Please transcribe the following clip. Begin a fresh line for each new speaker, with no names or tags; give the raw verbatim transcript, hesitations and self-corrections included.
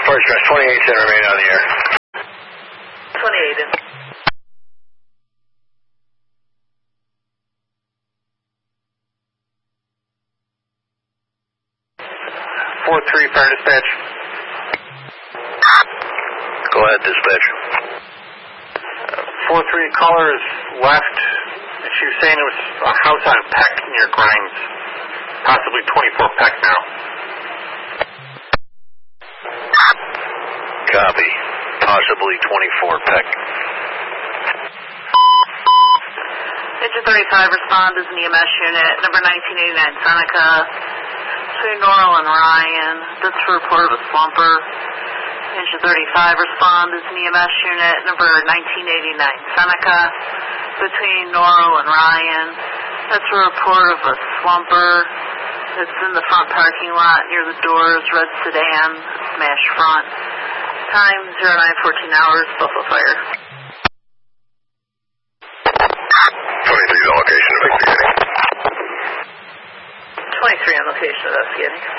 Forest Rest twenty-eight and remain on the air.
twenty-eight in.
four three, fire dispatch. Go ahead, dispatch.
four three, caller is left. She was saying it was a house on Peck near Grimes. Possibly twenty-four Peck now.
Copy. Possibly twenty-four Peck.
Engine thirty-five, respond as an E M S unit, number nineteen eighty-nine Seneca, between Norrell and Ryan. That's a report of a slumper. Engine thirty-five, respond as an E M S unit, number nineteen eighty-nine Seneca, between Norrell and Ryan. That's a report of a slumper. It's in the front parking lot near the doors, red sedan, smashed front. Time zero nine fourteen hours, Buffalo Fire.
twenty-three on location, investigating.
twenty-three on location, investigating.